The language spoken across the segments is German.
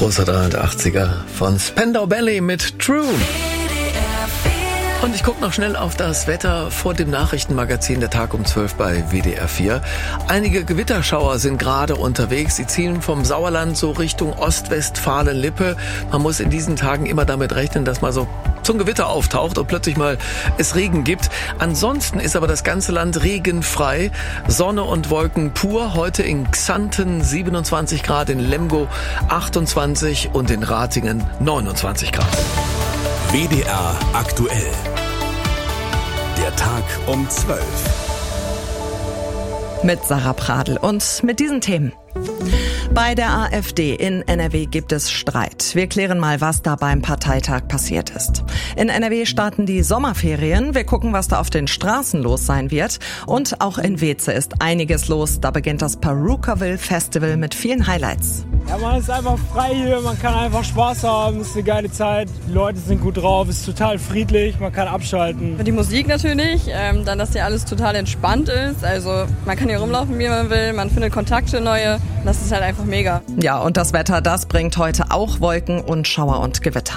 Großer 380er von Spandau Ballet mit True. Und ich gucke noch schnell auf das Wetter vor dem Nachrichtenmagazin der Tag um 12 bei WDR 4. Einige Gewitterschauer sind gerade unterwegs. Sie ziehen vom Sauerland so Richtung Ostwestfalen-Lippe. Man muss in diesen Tagen immer damit rechnen, dass mal so zum Gewitter auftaucht und plötzlich mal es Regen gibt. Ansonsten ist aber das ganze Land regenfrei. Sonne und Wolken pur. Heute in Xanten 27 Grad, in Lemgo 28 und in Ratingen 29 Grad. WDR aktuell. Der Tag um 12. Mit Sarah Pradl und mit diesen Themen. Bei der AfD in NRW gibt es Streit. Wir klären mal, was da beim Parteitag passiert ist. In NRW starten die Sommerferien. Wir gucken, was da auf den Straßen los sein wird. Und auch in Weeze ist einiges los. Da beginnt das Perukaville Festival mit vielen Highlights. Ja, man ist einfach frei hier, man kann einfach Spaß haben, es ist eine geile Zeit, die Leute sind gut drauf, es ist total friedlich, man kann abschalten. Die Musik natürlich, dann, dass hier alles total entspannt ist, also man kann hier rumlaufen, wie man will, man findet Kontakte neue, das ist halt einfach mega. Ja, und das Wetter, das bringt heute auch Wolken und Schauer und Gewitter.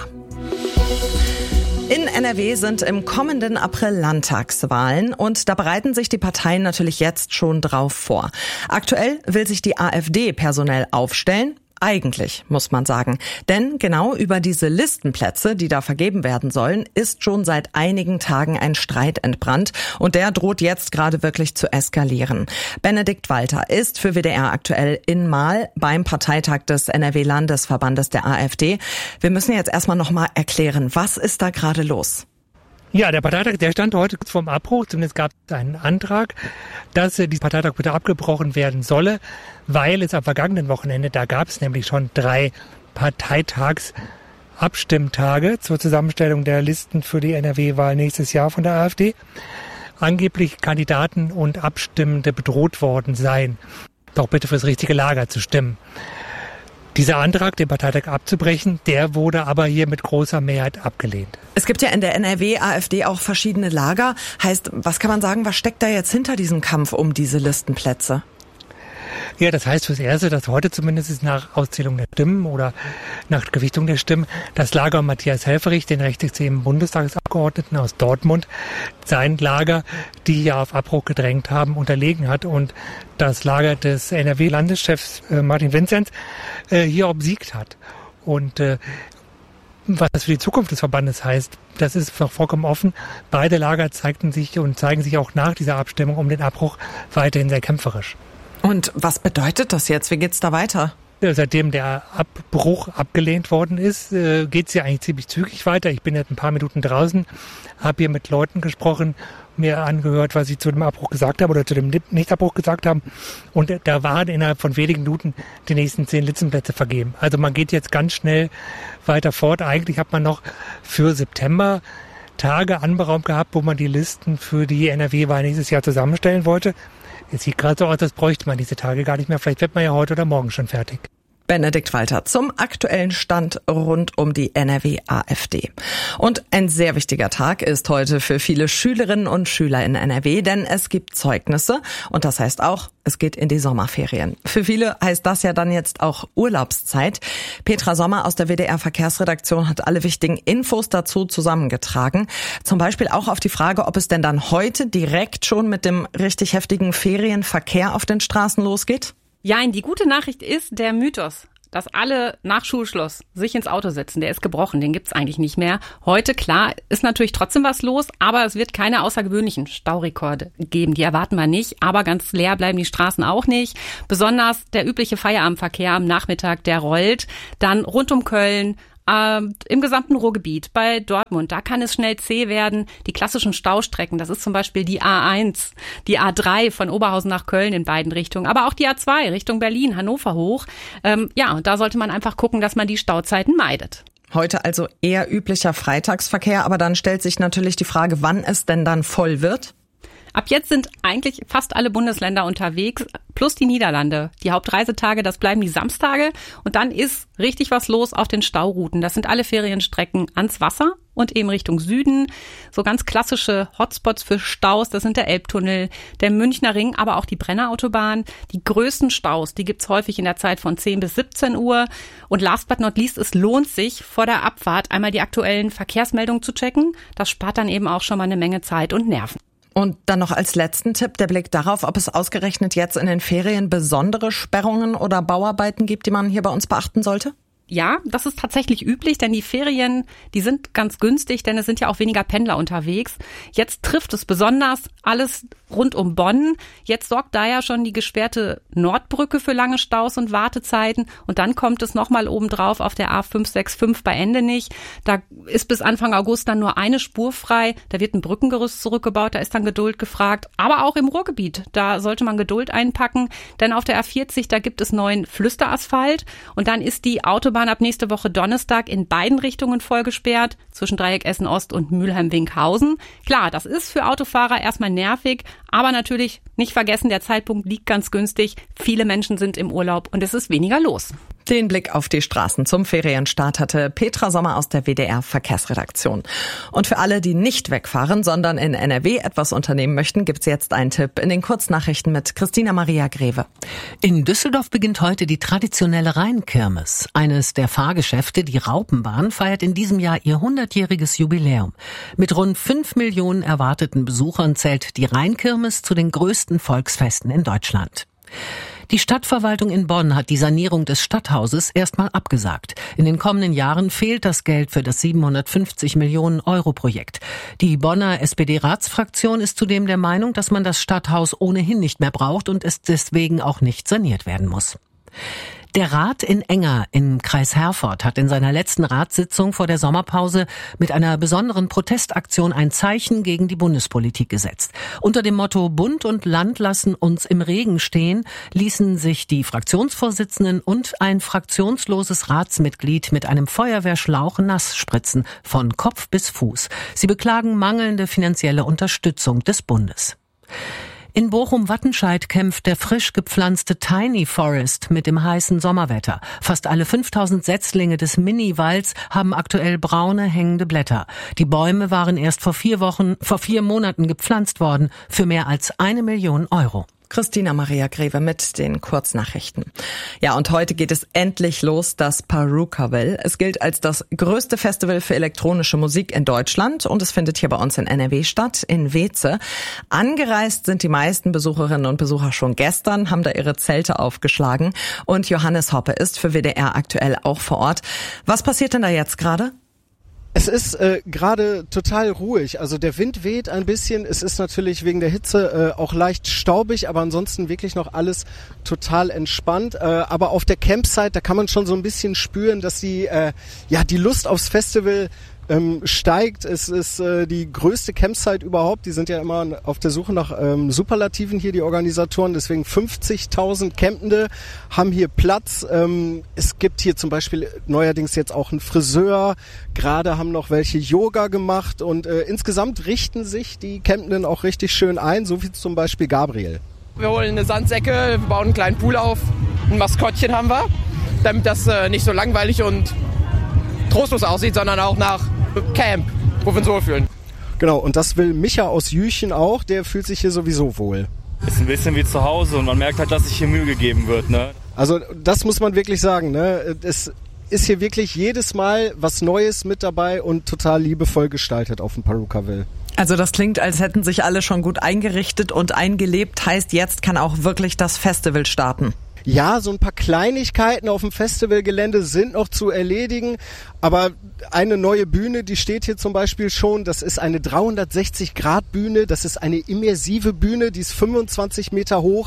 In NRW sind im kommenden April Landtagswahlen und da bereiten sich die Parteien natürlich jetzt schon drauf vor. Aktuell will sich die AfD personell aufstellen. Eigentlich, muss man sagen. Denn genau über diese Listenplätze, die da vergeben werden sollen, ist schon seit einigen Tagen ein Streit entbrannt. Und der droht jetzt gerade wirklich zu eskalieren. Benedikt Walter ist für WDR aktuell in Mahl beim Parteitag des NRW-Landesverbandes der AfD. Wir müssen jetzt erstmal nochmal erklären, was ist da gerade los? Ja, der Parteitag, der stand heute kurz vorm Abbruch. Zumindest gab es einen Antrag, dass dieser Parteitag bitte abgebrochen werden solle, weil es am vergangenen Wochenende, da gab es nämlich schon 3 Parteitagsabstimmtage zur Zusammenstellung der Listen für die NRW-Wahl nächstes Jahr von der AfD, angeblich Kandidaten und Abstimmende bedroht worden seien, doch bitte fürs richtige Lager zu stimmen. Dieser Antrag, den Parteitag abzubrechen, der wurde aber hier mit großer Mehrheit abgelehnt. Es gibt ja in der NRW-AfD auch verschiedene Lager. Heißt, was kann man sagen, was steckt da jetzt hinter diesem Kampf um diese Listenplätze? Ja, das heißt fürs Erste, dass heute zumindest nach Auszählung der Stimmen oder nach Gewichtung der Stimmen das Lager Matthias Helfferich, den rechtsextremen Bundestagsabgeordneten aus Dortmund, sein Lager, die ja auf Abbruch gedrängt haben, unterlegen hat und das Lager des NRW-Landeschefs Martin Vinzenz hier obsiegt hat. Und was das für die Zukunft des Verbandes heißt, das ist noch vollkommen offen. Beide Lager zeigten sich und zeigen sich auch nach dieser Abstimmung um den Abbruch weiterhin sehr kämpferisch. Und was bedeutet das jetzt? Wie geht's da weiter? Seitdem der Abbruch abgelehnt worden ist, geht's ja eigentlich ziemlich zügig weiter. Ich bin jetzt ein paar Minuten draußen, habe hier mit Leuten gesprochen, mir angehört, was sie zu dem Abbruch gesagt haben oder zu dem Nichtabbruch gesagt haben. Und da waren innerhalb von wenigen Minuten die nächsten 10 Listenplätze vergeben. Also man geht jetzt ganz schnell weiter fort. Eigentlich hat man noch für September Tage anberaumt gehabt, wo man die Listen für die NRW-Wahl nächstes Jahr zusammenstellen wollte. Es sieht gerade so aus, als bräuchte man diese Tage gar nicht mehr. Vielleicht wird man ja heute oder morgen schon fertig. Benedikt Walter zum aktuellen Stand rund um die NRW-AfD. Und ein sehr wichtiger Tag ist heute für viele Schülerinnen und Schüler in NRW, denn es gibt Zeugnisse und das heißt auch, es geht in die Sommerferien. Für viele heißt das ja dann jetzt auch Urlaubszeit. Petra Sommer aus der WDR-Verkehrsredaktion hat alle wichtigen Infos dazu zusammengetragen. Zum Beispiel auch auf die Frage, ob es denn dann heute direkt schon mit dem richtig heftigen Ferienverkehr auf den Straßen losgeht. Ja, die gute Nachricht ist, der Mythos, dass alle nach Schulschluss sich ins Auto setzen, der ist gebrochen, den gibt's eigentlich nicht mehr. Heute, klar, ist natürlich trotzdem was los, aber es wird keine außergewöhnlichen Staurekorde geben, die erwarten wir nicht, aber ganz leer bleiben die Straßen auch nicht. Besonders der übliche Feierabendverkehr am Nachmittag, der rollt dann rund um Köln, im gesamten Ruhrgebiet, bei Dortmund, da kann es schnell zäh werden. Die klassischen Staustrecken, das ist zum Beispiel die A1, die A3 von Oberhausen nach Köln in beiden Richtungen, aber auch die A2 Richtung Berlin, Hannover hoch. Ja, da sollte man einfach gucken, dass man die Stauzeiten meidet. Heute also eher üblicher Freitagsverkehr, aber dann stellt sich natürlich die Frage, wann es denn dann voll wird? Ab jetzt sind eigentlich fast alle Bundesländer unterwegs, plus die Niederlande. Die Hauptreisetage, das bleiben die Samstage. Und dann ist richtig was los auf den Staorouten. Das sind alle Ferienstrecken ans Wasser und eben Richtung Süden. So ganz klassische Hotspots für Staus, das sind der Elbtunnel, der Münchner Ring, aber auch die Brennerautobahn. Die größten Staus, die gibt's häufig in der Zeit von 10 bis 17 Uhr. Und last but not least, es lohnt sich, vor der Abfahrt einmal die aktuellen Verkehrsmeldungen zu checken. Das spart dann eben auch schon mal eine Menge Zeit und Nerven. Und dann noch als letzten Tipp der Blick darauf, ob es ausgerechnet jetzt in den Ferien besondere Sperrungen oder Bauarbeiten gibt, die man hier bei uns beachten sollte? Ja, das ist tatsächlich üblich, denn die Ferien, die sind ganz günstig, denn es sind ja auch weniger Pendler unterwegs. Jetzt trifft es besonders alles rund um Bonn. Jetzt sorgt da ja schon die gesperrte Nordbrücke für lange Staus und Wartezeiten. Und dann kommt es nochmal obendrauf auf der A565 bei Endenich. Da ist bis Anfang August dann nur eine Spur frei. Da wird ein Brückengerüst zurückgebaut, da ist dann Geduld gefragt. Aber auch im Ruhrgebiet, da sollte man Geduld einpacken. Denn auf der A40, da gibt es neuen Flüsterasphalt. Und dann ist die Autobahn ab nächste Woche Donnerstag in beiden Richtungen voll gesperrt, zwischen Dreieck Essen Ost und Mülheim-Winkhausen. Klar, das ist für Autofahrer erstmal nervig, aber natürlich nicht vergessen, der Zeitpunkt liegt ganz günstig. Viele Menschen sind im Urlaub und es ist weniger los. Den Blick auf die Straßen zum Ferienstart hatte Petra Sommer aus der WDR Verkehrsredaktion. Und für alle, die nicht wegfahren, sondern in NRW etwas unternehmen möchten, gibt's jetzt einen Tipp in den Kurznachrichten mit Christina Maria Greve. In Düsseldorf beginnt heute die traditionelle Rheinkirmes. Eines der Fahrgeschäfte, die Raupenbahn, feiert in diesem Jahr ihr 100-jähriges Jubiläum. Mit rund 5 Millionen erwarteten Besuchern zählt die Rheinkirmes zu den größten Volksfesten in Deutschland. Die Stadtverwaltung in Bonn hat die Sanierung des Stadthauses erstmal abgesagt. In den kommenden Jahren fehlt das Geld für das 750 Millionen Euro Projekt. Die Bonner SPD-Ratsfraktion ist zudem der Meinung, dass man das Stadthaus ohnehin nicht mehr braucht und es deswegen auch nicht saniert werden muss. Der Rat in Enger im Kreis Herford hat in seiner letzten Ratssitzung vor der Sommerpause mit einer besonderen Protestaktion ein Zeichen gegen die Bundespolitik gesetzt. Unter dem Motto Bund und Land lassen uns im Regen stehen, ließen sich die Fraktionsvorsitzenden und ein fraktionsloses Ratsmitglied mit einem Feuerwehrschlauch nass spritzen, von Kopf bis Fuß. Sie beklagen mangelnde finanzielle Unterstützung des Bundes. In Bochum-Wattenscheid kämpft der frisch gepflanzte Tiny Forest mit dem heißen Sommerwetter. Fast alle 5000 Setzlinge des Mini-Walds haben aktuell braune, hängende Blätter. Die Bäume waren erst vor 4 Monaten gepflanzt worden, für mehr als 1 Million Euro. Christina Maria Greve mit den Kurznachrichten. Ja, und heute geht es endlich los, das Purukaville. Es gilt als das größte Festival für elektronische Musik in Deutschland und es findet hier bei uns in NRW statt, in Weeze. Angereist sind die meisten Besucherinnen und Besucher schon gestern, haben da ihre Zelte aufgeschlagen und Johannes Hoppe ist für WDR aktuell auch vor Ort. Was passiert denn da jetzt gerade? Es ist gerade total ruhig, also der Wind weht ein bisschen, es ist natürlich wegen der Hitze auch leicht staubig, aber ansonsten wirklich noch alles total entspannt. Aber auf der Campsite, da kann man schon so ein bisschen spüren, dass die Lust aufs Festival steigt. Es ist die größte Campsite überhaupt. Die sind ja immer auf der Suche nach Superlativen hier, die Organisatoren. Deswegen 50.000 Campende haben hier Platz. Es gibt hier zum Beispiel neuerdings jetzt auch einen Friseur. Gerade haben noch welche Yoga gemacht und insgesamt richten sich die Campenden auch richtig schön ein, so wie zum Beispiel Gabriel. Wir holen eine Sandsäcke, wir bauen einen kleinen Pool auf, ein Maskottchen haben wir, damit das nicht so langweilig und trostlos aussieht, sondern auch nach Camp, wo wir uns wohlfühlen. Genau, und das will Micha aus Jüchen auch, der fühlt sich hier sowieso wohl. Ist ein bisschen wie zu Hause und man merkt halt, dass sich hier Mühe gegeben wird, ne? Also das muss man wirklich sagen, ne? Es ist hier wirklich jedes Mal was Neues mit dabei und total liebevoll gestaltet auf dem Purukaville. Also das klingt, als hätten sich alle schon gut eingerichtet und eingelebt, heißt jetzt kann auch wirklich das Festival starten. Ja, so ein paar Kleinigkeiten auf dem Festivalgelände sind noch zu erledigen, aber eine neue Bühne, die steht hier zum Beispiel schon, das ist eine 360-Grad-Bühne, das ist eine immersive Bühne, die ist 25 Meter hoch,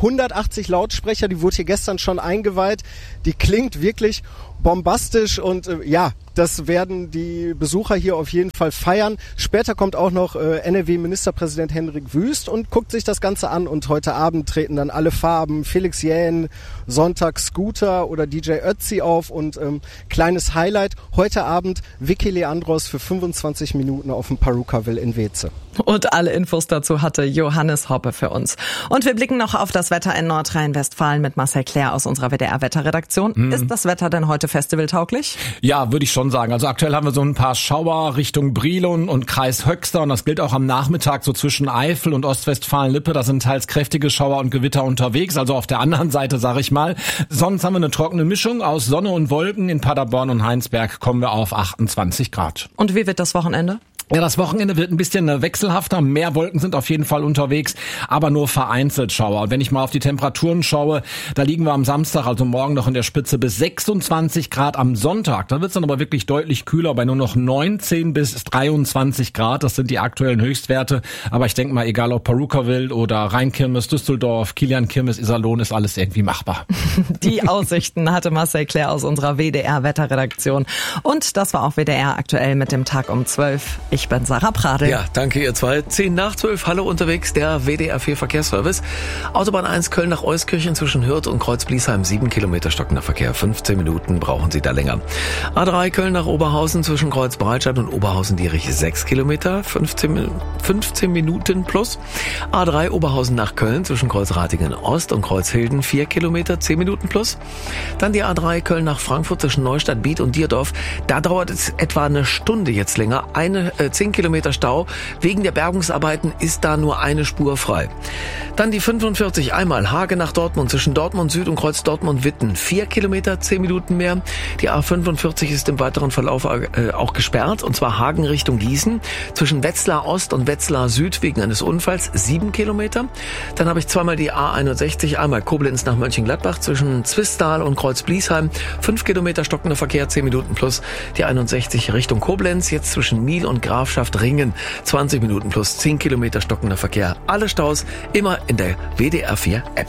180 Lautsprecher, die wurde hier gestern schon eingeweiht, die klingt wirklich bombastisch und Das werden die Besucher hier auf jeden Fall feiern. Später kommt auch noch NRW-Ministerpräsident Hendrik Wüst und guckt sich das Ganze an. Und heute Abend treten dann alle Farben, Felix Jähn, Sonntag Scooter oder DJ Ötzi auf. Und kleines Highlight, heute Abend Vicky Leandros für 25 Minuten auf dem Perukaville in Weze. Und alle Infos dazu hatte Johannes Hoppe für uns. Und wir blicken noch auf das Wetter in Nordrhein-Westfalen mit Marcel Claire aus unserer WDR-Wetterredaktion. Ist das Wetter denn heute festivaltauglich? Ja, würde ich schon sagen. Also aktuell haben wir so ein paar Schauer Richtung Brilon und Kreis Höxter und das gilt auch am Nachmittag so zwischen Eifel und Ostwestfalen-Lippe. Da sind teils kräftige Schauer und Gewitter unterwegs, also auf der anderen Seite, sag ich mal. Sonst haben wir eine trockene Mischung aus Sonne und Wolken. In Paderborn und Heinsberg kommen wir auf 28 Grad. Und wie wird das Wochenende? Ja, das Wochenende wird ein bisschen wechselhafter. Mehr Wolken sind auf jeden Fall unterwegs, aber nur vereinzelt Schauer. Und wenn ich mal auf die Temperaturen schaue, da liegen wir am Samstag, also morgen noch in der Spitze bis 26 Grad am Sonntag. Da wird es dann aber wirklich deutlich kühler, bei nur noch 19 bis 23 Grad. Das sind die aktuellen Höchstwerte. Aber ich denke mal, egal ob Perukaville oder Rheinkirmes, Düsseldorf, Kilian-Kirmes, Iserlohn, ist alles irgendwie machbar. Die Aussichten hatte Marcel Claire aus unserer WDR-Wetterredaktion. Und das war auch WDR aktuell mit dem Tag um 12. Ich bin Sarah Pradel. Ja, danke ihr zwei. 10 nach 12, hallo unterwegs, der WDR 4 Verkehrsservice. Autobahn 1 Köln nach Euskirchen zwischen Hürth und Kreuz-Bliesheim, 7 Kilometer stockender Verkehr, 15 Minuten brauchen Sie da länger. A3 Köln nach Oberhausen zwischen Kreuz-Breitscheid und Oberhausen-Dietrich, 6 Kilometer, 15 Minuten plus. A3 Oberhausen nach Köln zwischen Kreuz-Ratingen Ost und Kreuz-Hilden, 4 Kilometer, 10 Minuten plus. Dann die A3 Köln nach Frankfurt zwischen Neustadt, Biet und Dierdorf. Da dauert es etwa eine Stunde jetzt länger. 10 Kilometer Stau. Wegen der Bergungsarbeiten ist da nur eine Spur frei. Dann die 45 einmal Hage nach Dortmund zwischen Dortmund Süd und Kreuz Dortmund-Witten. 4 Kilometer, 10 Minuten mehr. Die A45 ist im weiteren Verlauf auch gesperrt. Und zwar Hagen Richtung Gießen. Zwischen Wetzlar Ost und Wetzlar Süd wegen eines Unfalls 7 Kilometer. Dann habe ich zweimal die A61, einmal Koblenz nach Mönchengladbach zwischen Zwistal und Kreuz-Bliesheim. 5 Kilometer stockender Verkehr, 10 Minuten plus. Die 61 Richtung Koblenz, jetzt zwischen Miel und Grafschaft Ringen, 20 Minuten plus 10 Kilometer stockender Verkehr. Alle Staus immer in der WDR 4 App.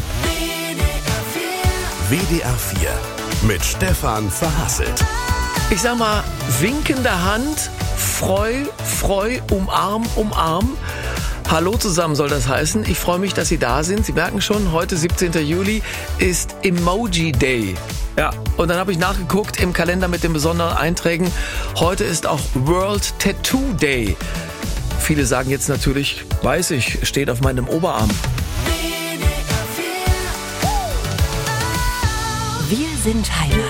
WDR 4 mit Stefan Verhasselt. Ich sag mal, winkende Hand, Freu, umarm. Hallo zusammen soll das heißen. Ich freue mich, dass Sie da sind. Sie merken schon, heute 17. Juli ist Emoji Day. Ja, und dann habe ich nachgeguckt im Kalender mit den besonderen Einträgen. Heute ist auch World Tattoo Day. Viele sagen jetzt natürlich, weiß ich, steht auf meinem Oberarm. Wir sind Heimat.